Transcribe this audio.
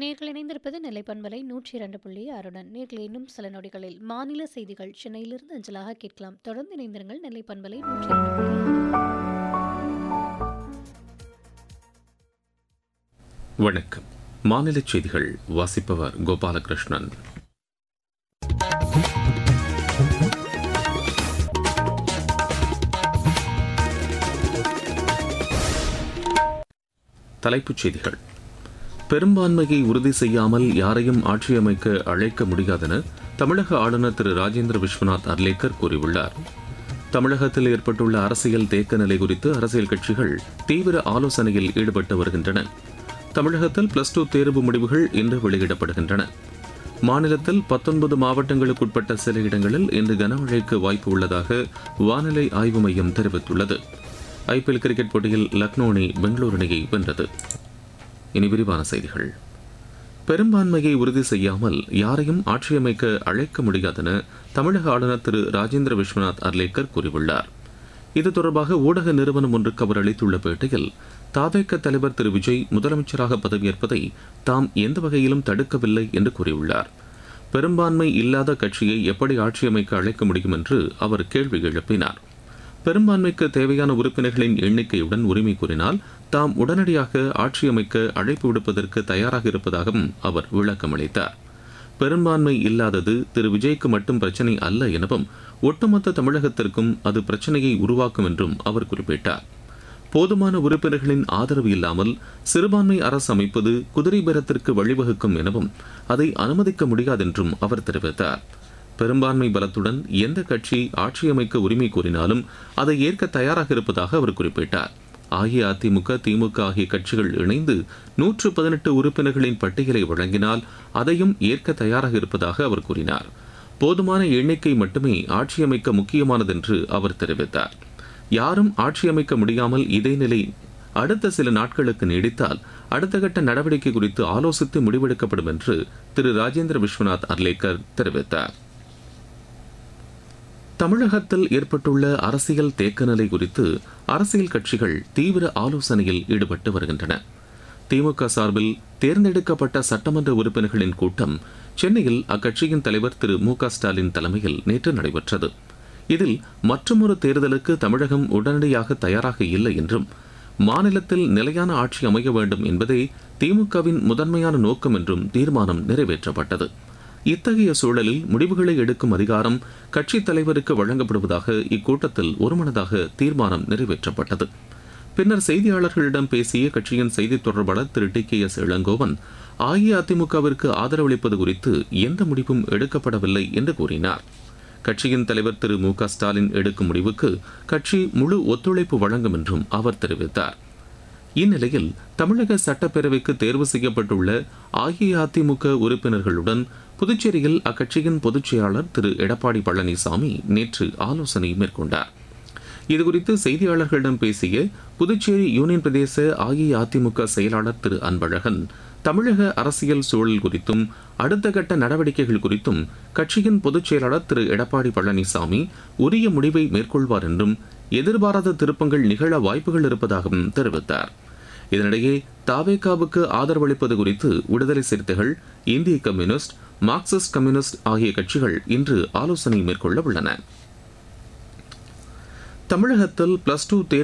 நேர்கள் இணைந்திருப்பது நெல்லை பண்பலை 102.6 நேர்கள் இன்னும் சில நொடிகளில் மாநில செய்திகள் சென்னையிலிருந்து அஞ்சலாக கேட்கலாம். தொடர்ந்து இணைந்திருங்கள். நெல்லை பண்பலை 102.6. வணக்கம். மாநில செய்திகள் வாசிப்பவர் கோபாலகிருஷ்ணன். தலைப்புச் செய்திகள். பெரும்பான்மையை உறுதி செய்யாமல் யாரையும் ஆட்சியமைக்க அழைக்க முடியாதென தமிழக ஆளுநர் திரு ராஜேந்திர விஸ்வநாத் அர்லேக்கர் கூறியுள்ளார். தமிழகத்தில் ஏற்பட்டுள்ள அரசியல் தேக்க நிலை குறித்து அரசியல் கட்சிகள் தீவிர ஆலோசனையில் ஈடுபட்டு வருகின்றன. தமிழகத்தில் +2 தேர்வு முடிவுகள் இன்று வெளியிடப்படுகின்றன. மாநிலத்தில் 19 மாவட்டங்களுக்குட்பட்ட சில இடங்களில் இன்று கனமழைக்கு வாய்ப்பு உள்ளதாக வானிலை ஆய்வு மையம் தெரிவித்துள்ளது. ஐபிஎல் கிரிக்கெட் போட்டியில் லக்னோ அணி பெங்களூரு அணியை வென்றது. இனி விரிவான செய்திகள். பெரும்பான்மையை உறுதி செய்யாமல் யாரையும் ஆட்சியமைக்க அழைக்க முடியாதென தமிழக ஆளுநர் திரு ராஜேந்திர விஸ்வநாத் அர்லேக்கர் கூறியுள்ளார். இது தொடர்பாக ஊடக நிறுவனம் ஒன்றுக்கு அவர் அளித்துள்ள பேட்டியில், தவேக தலைவர் திரு விஜய் முதலமைச்சராக பதவியேற்பதை தாம் எந்த வகையிலும் தடுக்கவில்லை என்று கூறியுள்ளார். பெரும்பான்மை இல்லாத கட்சியை எப்படி ஆட்சியமைக்க அழைக்க முடியும் என்று அவர் கேள்வி எழுப்பினார். பெரும்பான்மைக்கு தேவையான உறுப்பினர்களின் எண்ணிக்கையுடன் உரிமை கூறினால் தாம் உடனடியாக ஆட்சியமைக்க அழைப்பு விடுப்பதற்கு தயாராக இருப்பதாகவும் அவர் விளக்கமளித்தார். பெரும்பான்மை இல்லாதது திரு விஜய்க்கு மட்டும் பிரச்சினை அல்ல எனவும் ஒட்டுமொத்த தமிழகத்திற்கும் அது பிரச்சினையை உருவாக்கும் என்றும் அவர் குறிப்பிட்டார். போதுமான உறுப்பினர்களின் ஆதரவு இல்லாமல் சிறுபான்மை அரசு அமைப்பது குதிரை பேரத்திற்கு வழிவகுக்கும் எனவும் அதை அனுமதிக்க முடியாதென்றும் அவர் தெரிவித்தார். பெரும்பான்மை பலத்துடன் எந்த கட்சி ஆட்சியமைக்க உரிமை கோரினாலும் அதை ஏற்க தயாராக இருப்பதாக அவர் குறிப்பிட்டார். அஇஅதிமுக, திமுக ஆகிய கட்சிகள் இணைந்து 118 உறுப்பினர்களின் பட்டியலை வழங்கினால் அதையும் ஏற்க தயாராக இருப்பதாக அவர் கூறினார். போதுமான எண்ணிக்கை மட்டுமே ஆட்சியமைக்க முக்கியமானது என்று அவர் தெரிவித்தார். யாரும் ஆட்சியமைக்க முடியாமல் இதே நிலை அடுத்த சில நாட்களுக்கு நீடித்தால் அடுத்த கட்ட நடவடிக்கை குறித்து ஆலோசித்து முடிவெடுக்கப்படும் என்று திரு ராஜேந்திர விஸ்வநாத் அர்லேக்கர் தெரிவித்தார். தமிழகத்தில் ஏற்பட்டுள்ள அரசியல் தேக்க நிலை குறித்து அரசியல் கட்சிகள் தீவிர ஆலோசனையில் ஈடுபட்டு வருகின்றன. திமுக சார்பில் தேர்ந்தெடுக்கப்பட்ட சட்டமன்ற உறுப்பினர்களின் கூட்டம் சென்னையில் அக்கட்சியின் தலைவர் திரு மு.க.ஸ்டாலின் தலைமையில் நேற்று நடைபெற்றது. இதில் மற்றொரு தேர்தலுக்கு தமிழகம் உடனடியாக தயாராக இல்லை என்றும் மாநிலத்தில் நிலையான ஆட்சி அமைய வேண்டும் என்பதே திமுகவின் முதன்மையான நோக்கம் என்றும் தீர்மானம் நிறைவேற்றப்பட்டது. இத்தகைய சூழலில் முடிவுகளை எடுக்கும் அதிகாரம் கட்சித் தலைவருக்கு வழங்கப்படுவதாக இக்கூட்டத்தில் ஒருமனதாக தீர்மானம் நிறைவேற்றப்பட்டது. பின்னர் செய்தியாளர்களிடம் பேசிய கட்சியின் செய்தித் தொடர்பாளர் திரு டி.கே.எஸ். இளங்கோவன், அஇஅதிமுகவிற்கு ஆதரவளிப்பது குறித்து எந்த முடிவும் எடுக்கப்படவில்லை என்று கூறினார். கட்சியின் தலைவர் திரு மு.க.ஸ்டாலின் எடுக்கும் முடிவுக்கு கட்சி முழு ஒத்துழைப்பு வழங்கும் என்றும் அவர் தெரிவித்தார். இந்நிலையில் தமிழக சட்டப்பேரவைக்கு தேர்வு செய்யப்பட்டுள்ள அஇஅதிமுக உறுப்பினர்களுடன் புதுச்சேரியில் அக்கட்சியின் பொதுச் செயலாளர் திரு எடப்பாடி பழனிசாமி நேற்று ஆலோசனை மேற்கொண்டார். இதுகுறித்து செய்தியாளர்களிடம் பேசிய புதுச்சேரி யூனியன் பிரதேச அஇஅதிமுக செயலாளர் திரு அன்பழகன், தமிழக அரசியல் சூழல் குறித்தும் அடுத்த கட்ட நடவடிக்கைகள் குறித்தும் கட்சியின் பொதுச் செயலாளர் திரு எடப்பாடி பழனிசாமி உரிய முடிவை மேற்கொள்வார் என்றும் எதிர்பாராத திருப்பங்கள் நிகழ வாய்ப்புகள் இருப்பதாகவும் தெரிவித்தார். இதனிடையே தவேகாவுக்கு ஆதரவளிப்பது குறித்து விடுதலை சிறுத்தைகள், இந்திய கம்யூனிஸ்ட், மார்க்சிஸ்ட் கம்யூனிஸ்ட் ஆகிய கட்சிகள் இன்று ஆலோசனை மேற்கொள்ள உள்ளன. தமிழகத்தில் +2